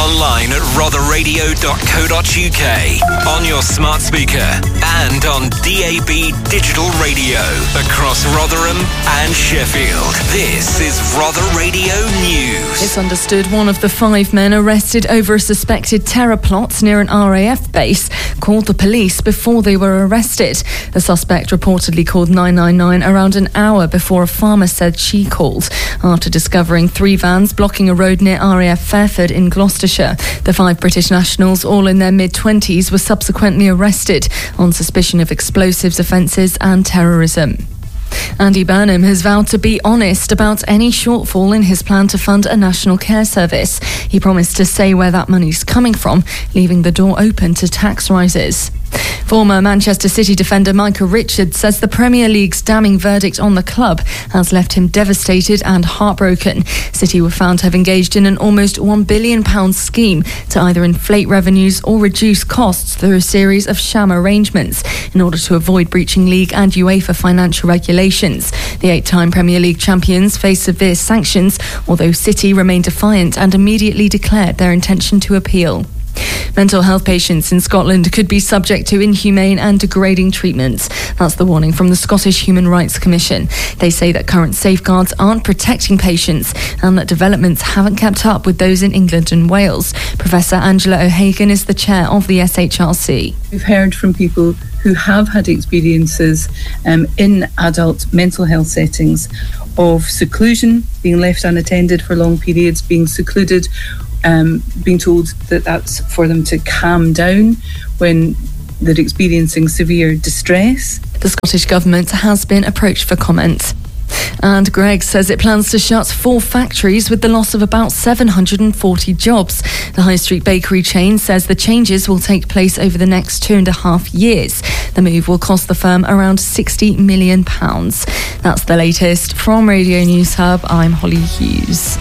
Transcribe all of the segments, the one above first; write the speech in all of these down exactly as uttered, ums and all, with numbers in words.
online at rother radio dot co dot uk, on your smart speaker, and on D A B digital radio across Rotherham and Sheffield. This is Rother Radio News. It's understood one of the five men arrested over a suspected terror plot near an R A F base called the police before they were arrested. The suspect reportedly called nine nine nine around an hour before a farmer said she called, after discovering three vans blocking a road near R A F Fairford in Gloucestershire. The five British nationals, all in their mid-twenties, were subsequently arrested on suspicion of explosives offences and terrorism. Andy Burnham has vowed to be honest about any shortfall in his plan to fund a national care service. He promised to say where that money's coming from, leaving the door open to tax rises. Former Manchester City defender Micah Richards says the Premier League's damning verdict on the club has left him devastated and heartbroken. City were found to have engaged in an almost one billion pounds scheme to either inflate revenues or reduce costs through a series of sham arrangements in order to avoid breaching league and UEFA financial regulations. The eight-time Premier League champions face severe sanctions, although City remained defiant and immediately declared their intention to appeal. Mental health patients in Scotland could be subject to inhumane and degrading treatments. That's the warning from the Scottish Human Rights Commission. They say that current safeguards aren't protecting patients and that developments haven't kept up with those in England and Wales. Professor Angela O'Hagan is the chair of the S H R C. We've heard from people who have had experiences um, in adult mental health settings of seclusion, being left unattended for long periods, being secluded, Um, being told that that's for them to calm down when they're experiencing severe distress. The Scottish Government has been approached for comment. And Greggs says it plans to shut four factories with the loss of about seven hundred forty jobs. The High Street bakery chain says the changes will take place over the next two and a half years. The move will cost the firm around sixty million pounds. That's the latest from Radio News Hub. I'm Holly Hughes.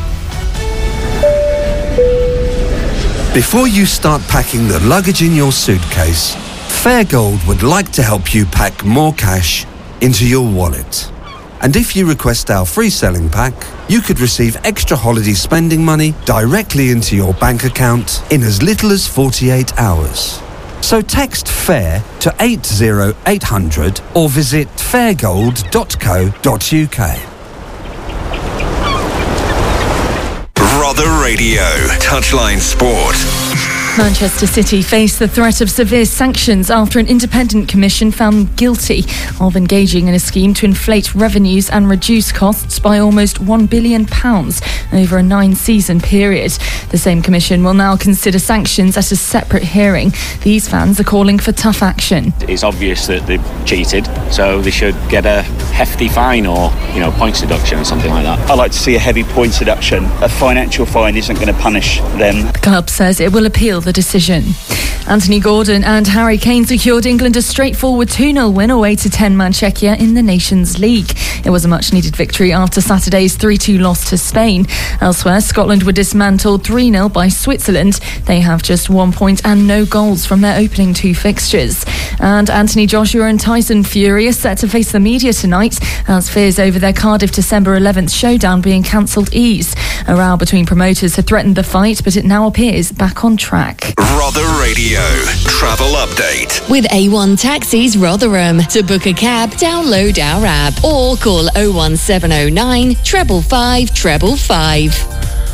Before you start packing the luggage in your suitcase, Fairgold would like to help you pack more cash into your wallet. And if you request our free selling pack, you could receive extra holiday spending money directly into your bank account in as little as forty-eight hours. So text FAIR to eight zero eight hundred or visit fairgold dot co dot uk. Rother Radio, Touchline Sport. Manchester City face the threat of severe sanctions after an independent commission found them guilty of engaging in a scheme to inflate revenues and reduce costs by almost one billion pounds over a nine-season period. The same commission will now consider sanctions at a separate hearing. These fans are calling for tough action. It's obvious that they've cheated, so they should get a hefty fine or, you know, points deduction or something like that. I'd like to see a heavy points deduction. A financial fine isn't going to punish them. The club says it will appeal the decision. Anthony Gordon and Harry Kane secured England a straightforward two nil win away to ten man Czechia in the Nations League. It was a much-needed victory after Saturday's three two loss to Spain. Elsewhere, Scotland were dismantled three nil by Switzerland. They have just one point and no goals from their opening two fixtures. And Anthony Joshua and Tyson Fury are set to face the media tonight as fears over their Cardiff December eleventh showdown being cancelled ease. A row between promoters had threatened the fight, but it now appears back on track. Rother Radio Travel Update. With A one Taxis Rotherham. To book a cab, download our app or call oh one seven oh nine, five five five five five.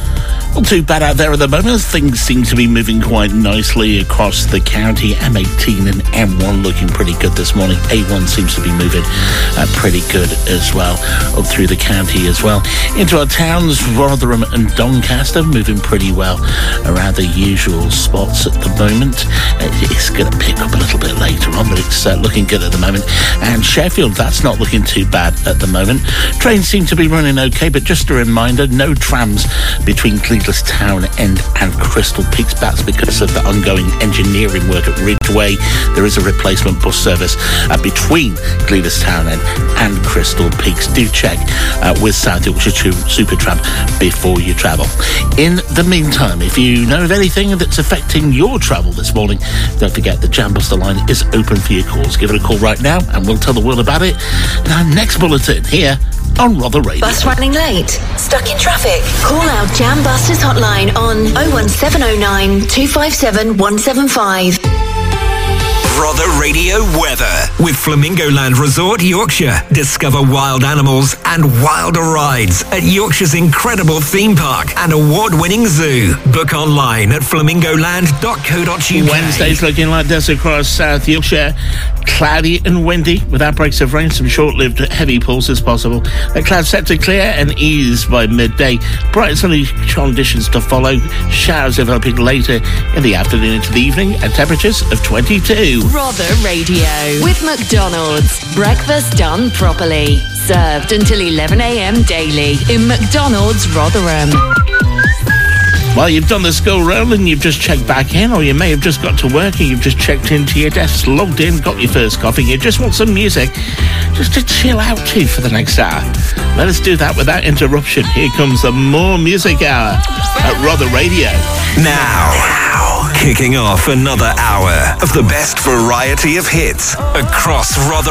Not too bad out there at the moment. Things seem to be moving quite nicely across the county. M eighteen and M one looking pretty good this morning. A one seems to be moving uh, pretty good as well, up through the county as well. Into our towns, Rotherham and Doncaster moving pretty well around the usual spots at the moment. It's going to pick up a little bit later on, but it's uh, looking good at the moment. And Sheffield, that's not looking too bad at the moment. Trains seem to be running okay, but just a reminder, no trams between Cleveland Town End and Crystal Peaks. That's because of the ongoing engineering work at Ridgeway. There is a replacement bus service uh, between Cleveland Town End and Crystal Peaks. Do check uh, with South Yorkshire Supertram before you travel. In the meantime, if you know of anything that's affecting your travel this morning, don't forget the Jambuster line is open for your calls. Give it a call right now and we'll tell the world about it in our next bulletin here on Rother Radio. Bus running late? Stuck in traffic? Call our Jam Busters hotline on oh one seven oh nine, two five seven, one seven five. Rother Radio weather with Flamingo Land Resort, Yorkshire. Discover wild animals and wilder rides at Yorkshire's incredible theme park and award-winning zoo. Book online at flamingoland dot co dot uk. Wednesday's looking like this across South Yorkshire. Cloudy and windy with outbreaks of rain, some short-lived heavy pulls as possible. The clouds set to clear and ease by midday. Bright sunny conditions to follow. Showers developing later in the afternoon into the evening at temperatures of twenty-two. Rother Radio with McDonald's. Breakfast done properly. Served until eleven a.m. daily in McDonald's Rotherham. Well, you've done the school roll and you've just checked back in, or you may have just got to work and you've just checked into your desk, logged in, got your first coffee, you just want some music just to chill out to for the next hour. Let us do that without interruption. Here comes the More Music Hour at Rother Radio. Now, now, kicking off another hour of the best variety of hits across Rother